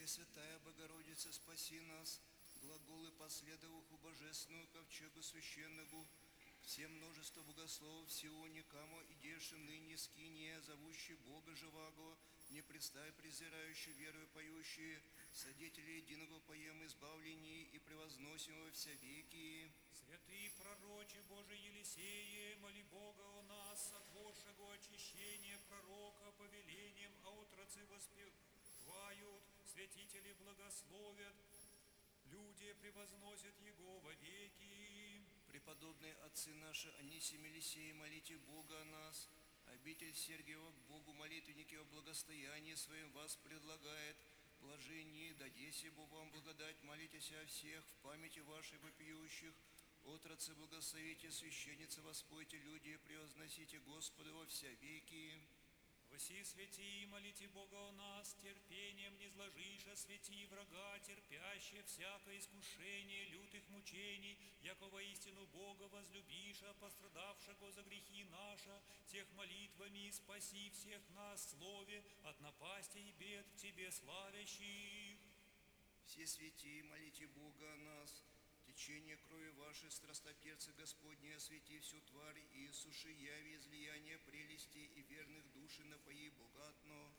Пресвятая Богородица, спаси нас, глаголы последовавших у божественного ковчегу священного, все множество богословов всего никому и деши ныне скиния, зовущие Бога живаго, не представь презирающие верою поющие, содетели единого поем избавлений и превозносим во вся веки. Святый пророче Божий Елисее, моли Бога о нас, сотворшего очищение пророка повелением, а отрацы воспевают, святители благословят, люди превозносят Его во веки. Преподобные отцы наши, Анисим Елисей, молите Бога о нас. Обитель Сергиева к Богу молитвенники о благостоянии своем вас предлагает. Блаженнее, дадеся Богу вам благодать, молитесь о всех в памяти вашей вопиющих. Отрацы благословите, священницы воспойте, люди, превозносите Господа во вся веки. Воси святи, молите Бога о нас, терпением не зложиша, свети врага, терпящее всякое искушение лютых мучений, яко воистину Бога возлюбиша, пострадавшего за грехи наши, тех молитвами спаси всех нас в слове от напасти и бед к Тебе славящих. Все святии, молите Бога о нас. Течение крови вашей, страстоперцы Господни, освети всю тварь и суши яви излияния прелести и верных души напои богатно.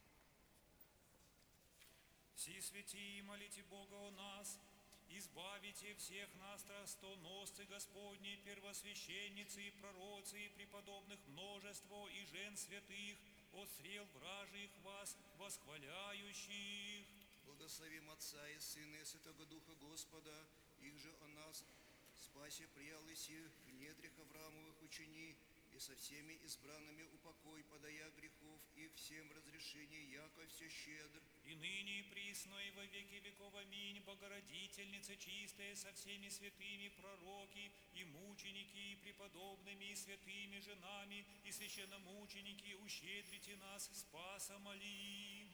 Все святии, молите Бога о нас, избавите всех нас, страстоносцы Господни, первосвященницы и пророцы, и преподобных множество, и жен святых, от стрел вражьих вас восхваляющих. Благословим Отца и Сына и Святого Духа Господа, их же о нас спаси приял Иси в недрях Авраамовых учени, и со всеми избранными упокой, подая грехов, и всем разрешение, яко все щедр. И ныне и присно, и во веки веков. Аминь. Богородительница чистая, со всеми святыми пророки, и мученики, и преподобными, и святыми женами, и священномученики, ущедрите нас, спаса моли.